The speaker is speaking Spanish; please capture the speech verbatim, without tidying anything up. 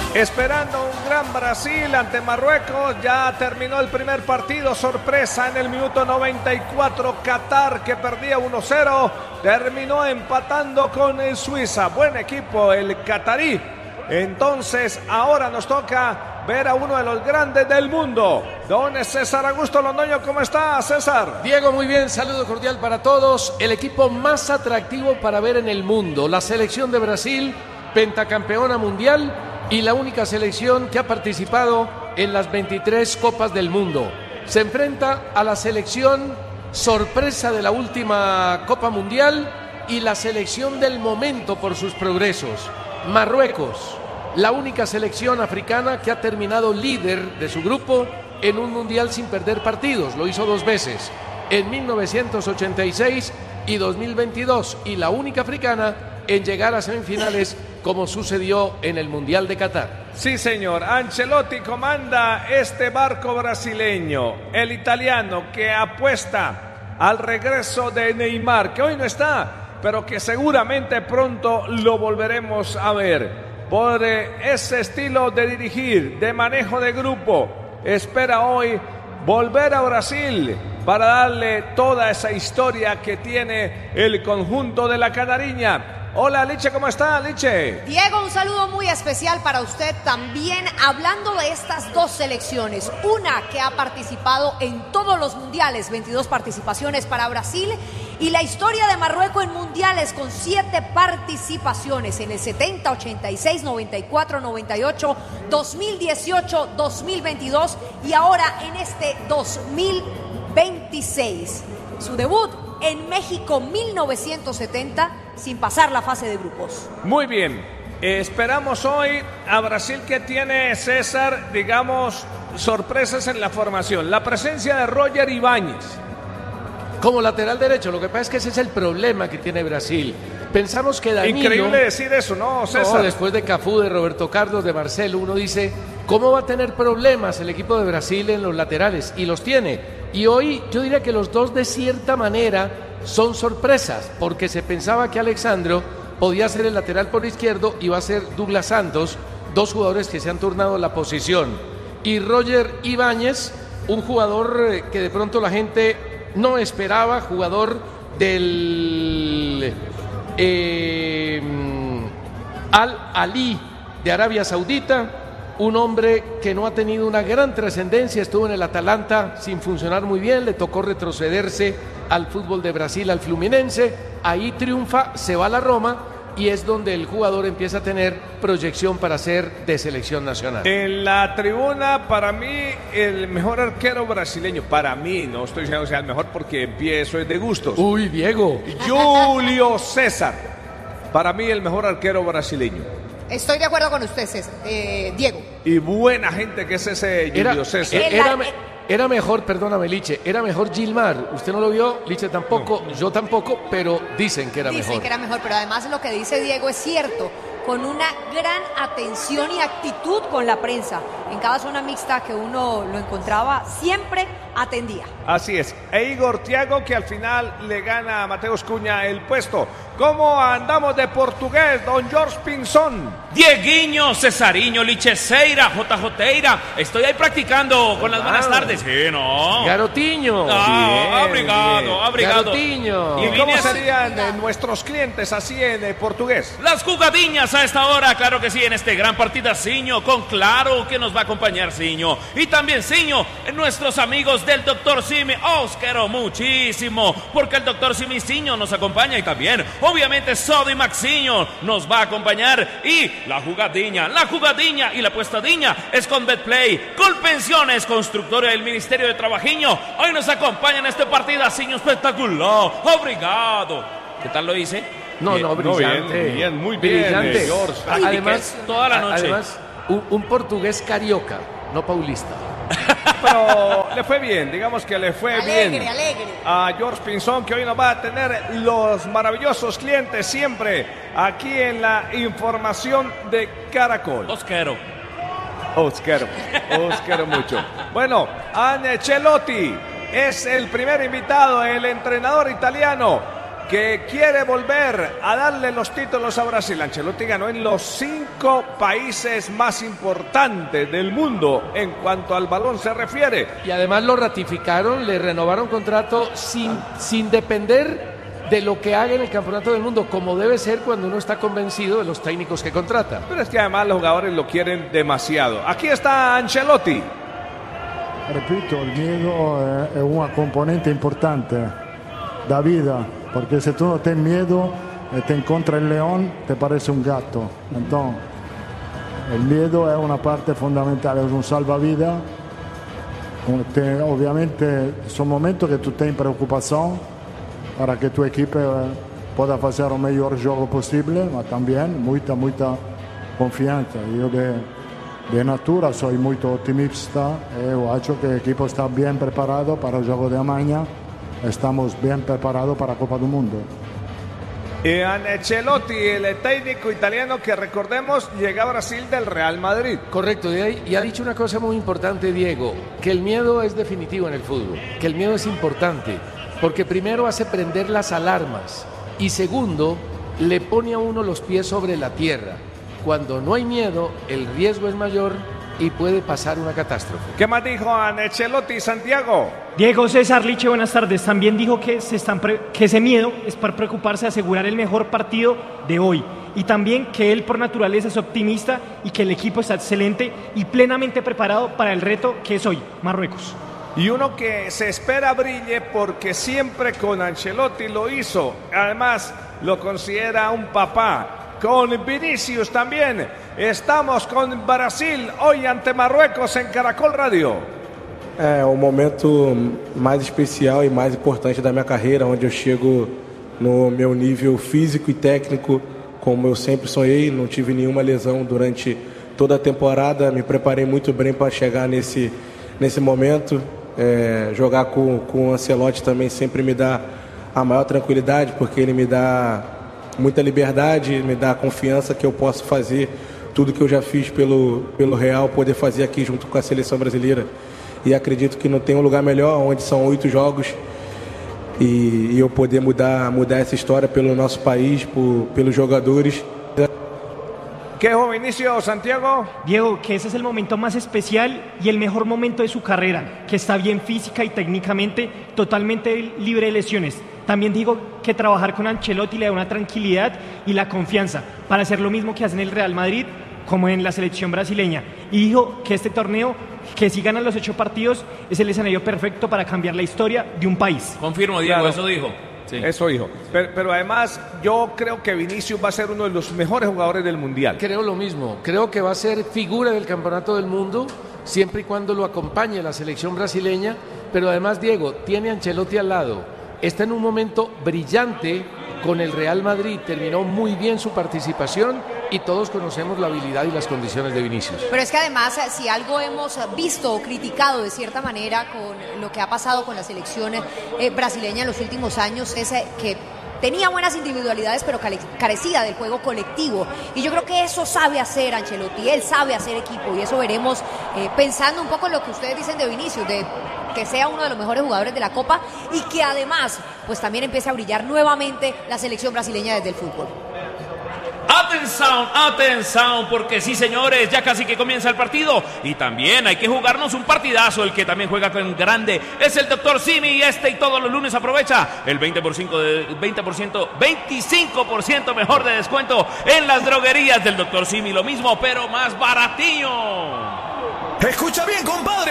Esperando un gran Brasil ante Marruecos. Ya terminó el primer partido. Sorpresa en el minuto noventa y cuatro. Qatar, que perdía uno cero, terminó empatando con el Suiza. Buen equipo el catarí. Entonces ahora nos toca ver a uno de los grandes del mundo. Don César Augusto Londoño, ¿cómo está, César? Diego, muy bien, saludo cordial para todos. El equipo más atractivo para ver en el mundo, la selección de Brasil, pentacampeona mundial y la única selección que ha participado en las veintitrés Copas del Mundo. Se enfrenta a la selección sorpresa de la última Copa Mundial y la selección del momento por sus progresos, Marruecos. La única selección africana que ha terminado líder de su grupo en un mundial sin perder partidos. Lo hizo dos veces, en mil novecientos ochenta y seis y dos mil veintidós. Y la única africana en llegar a semifinales, como sucedió en el Mundial de Qatar. Sí, señor. Ancelotti comanda este barco brasileño. El italiano que apuesta al regreso de Neymar, que hoy no está, pero que seguramente pronto lo volveremos a ver. Por ese estilo de dirigir, de manejo de grupo, espera hoy volver a Brasil para darle toda esa historia que tiene el conjunto de la Canariña. Hola, Liche, ¿cómo está, Liche? Diego, un saludo muy especial para usted también, hablando de estas dos selecciones. Una que ha participado en todos los mundiales, veintidós participaciones para Brasil, y la historia de Marruecos en mundiales con siete participaciones en el setenta, ochenta y seis, noventa y cuatro, noventa y ocho, dos mil dieciocho, dos mil veintidós y ahora en este dos mil veintiséis. Su debut en México mil novecientos setenta sin pasar la fase de grupos. Muy bien, eh, esperamos hoy a Brasil, que tiene, César, digamos, sorpresas en la formación. La presencia de Roger Ibáñez como lateral derecho. Lo que pasa es que ese es el problema que tiene Brasil. Pensamos que Danilo... Increíble decir eso, ¿no, César? No, después de Cafú, de Roberto Carlos, de Marcelo, uno dice, ¿cómo va a tener problemas el equipo de Brasil en los laterales? Y los tiene. Y hoy yo diría que los dos de cierta manera son sorpresas, porque se pensaba que Alexandro podía ser el lateral por izquierdo y va a ser Douglas Santos, dos jugadores que se han turnado la posición. Y Roger Ibáñez, un jugador que de pronto la gente no esperaba, jugador del eh, Al-Ali de Arabia Saudita, un hombre que no ha tenido una gran trascendencia, estuvo en el Atalanta sin funcionar muy bien, le tocó retrocederse al fútbol de Brasil, al Fluminense, ahí triunfa, se va a la Roma y es donde el jugador empieza a tener proyección para ser de selección nacional. En la tribuna, para mí, el mejor arquero brasileño, para mí, no estoy diciendo que sea el mejor porque empiezo es de gustos. Uy, Diego. Julio César, para mí el mejor arquero brasileño. Estoy de acuerdo con usted, César, eh, Diego. Y buena gente que es ese Julio Era, César. Era, era, era mejor, perdóname, Liche, era mejor Gilmar. Usted no lo vio, Liche tampoco, no. Yo tampoco, pero dicen que era dicen mejor. Dicen que era mejor, pero además lo que dice Diego es cierto, con una gran atención y actitud con la prensa. En cada zona mixta que uno lo encontraba, siempre atendía. Así es. E Igor Thiago, que al final le gana a Mateus Cunha el puesto. ¿Cómo andamos de portugués, don Jorge Pinzón? Dieguinho, Cesariño, Licheseira, J J. Estoy ahí practicando con las wow. buenas tardes. Sí, ¿no? Garotinho. Ah, obrigado, obrigado. Garotinho. ¿Y cómo serían eh, nuestros clientes así en eh, portugués? Las jugadiñas a esta hora, claro que sí, en este gran partidaciño, con Claro que nos va a acompañar Ciño. Y también Ciño, nuestros amigos del doctor Simi. Os quiero muchísimo, porque el doctor Simi Ciño nos acompaña y también, obviamente, Sodo y Maxiño nos va a acompañar. Y la jugadiña, la jugadiña y la puestadiña es con Betplay, con Pensiones Constructora del Ministerio de Trabajiño. Hoy nos acompaña en este partidaciño espectacular. Obrigado. ¿Qué tal lo hice? No, bien, no, brillante. No, bien, bien, muy bien. Brillante. George. Ay, además, toda la noche. Además, un, un portugués carioca, no paulista. Pero le fue bien, digamos que le fue alegre, bien alegre. a Jorge Pinzón, que hoy nos va a tener los maravillosos clientes siempre aquí en la información de Caracol. Os quiero. Os quiero, os quiero mucho. Bueno, Ancelotti es el primer invitado, el entrenador italiano que quiere volver a darle los títulos a Brasil. Ancelotti ganó en los cinco países más importantes del mundo en cuanto al balón se refiere. Y además lo ratificaron, le renovaron contrato sin, sin depender de lo que haga en el Campeonato del Mundo, como debe ser cuando uno está convencido de los técnicos que contrata. Pero es que además los jugadores lo quieren demasiado. Aquí está Ancelotti. Repito, el miedo es una componente importante da vida, porque si tú no tienes miedo y te encuentras el león, te parece un gato. Entonces, el miedo es una parte fundamental, es un salvavidas. Te, obviamente son momentos que tú tienes preocupación para que tu equipo pueda hacer el mejor juego posible, pero también mucha, mucha confianza. Yo de, de natura soy muy optimista y creo que el equipo está bien preparado para el juego de mañana. Estamos bien preparados para la Copa del Mundo. Y Ancelotti, el técnico italiano que recordemos llega a Brasil del Real Madrid. Correcto, y ha dicho una cosa muy importante, Diego, que el miedo es definitivo en el fútbol, que el miedo es importante, porque primero hace prender las alarmas y segundo, le pone a uno los pies sobre la tierra. Cuando no hay miedo, el riesgo es mayor y puede pasar una catástrofe. ¿Qué más dijo Ancelotti, Santiago? Diego César Liche, buenas tardes. También dijo que, se están pre que ese miedo es para preocuparse de asegurar el mejor partido de hoy. Y también que él por naturaleza es optimista y que el equipo está excelente y plenamente preparado para el reto que es hoy, Marruecos. Y uno que se espera brille porque siempre con Ancelotti lo hizo. Además, lo considera un papá. Con Vinicius también. Estamos con Brasil hoy ante Marruecos en Caracol Radio. É o momento mais especial e mais importante da minha carreira, onde eu chego no meu nível físico e técnico, como eu sempre sonhei. Não tive nenhuma lesão durante toda a temporada. Me preparei muito bem para chegar nesse, nesse momento. É, jogar com, com o Ancelotti também sempre me dá a maior tranquilidade, porque ele me dá muita liberdade, me dá a confiança que eu posso fazer tudo que eu já fiz pelo, pelo Real, poder fazer aqui junto com a seleção brasileira. E acredito que não tem um lugar melhor, onde são oito jogos e, e eu poder mudar, mudar essa história pelo nosso país, por, pelos jogadores. ¿Qué dijo Vinicius, Santiago? Diego, que ese es el momento más especial y el mejor momento de su carrera, que está bien física y técnicamente, totalmente libre de lesiones. También digo que trabajar con Ancelotti le da una tranquilidad y la confianza para hacer lo mismo que hace en el Real Madrid como en la selección brasileña. Y dijo que este torneo, que si ganan los ocho partidos, es el escenario perfecto para cambiar la historia de un país. Confirmo, Diego, Claro. eso dijo. Sí. Eso dijo. Pero, pero además, yo creo que Vinicius va a ser uno de los mejores jugadores del Mundial. Creo lo mismo, creo que va a ser figura del Campeonato del Mundo siempre y cuando lo acompañe la selección brasileña, pero además, Diego, tiene a Ancelotti al lado, está en un momento brillante con el Real Madrid, terminó muy bien su participación y todos conocemos la habilidad y las condiciones de Vinicius. Pero es que además, si algo hemos visto o criticado de cierta manera con lo que ha pasado con la selección eh, brasileña en los últimos años, es eh, que tenía buenas individualidades, pero carecía del juego colectivo. Y yo creo que eso sabe hacer Ancelotti, él sabe hacer equipo, y eso veremos eh, pensando un poco en lo que ustedes dicen de Vinicius, de que sea uno de los mejores jugadores de la Copa y que además pues también empiece a brillar nuevamente la selección brasileña desde el fútbol. Atención, atención, porque sí, señores, ya casi que comienza el partido y también hay que jugarnos un partidazo. El que también juega con grande es el doctor Simi, y este y todos los lunes aprovecha el veinte por ciento de veinte por ciento, veinticinco por ciento mejor de descuento en las droguerías del doctor Simi. Lo mismo, pero más baratillo. Escucha bien, compadre.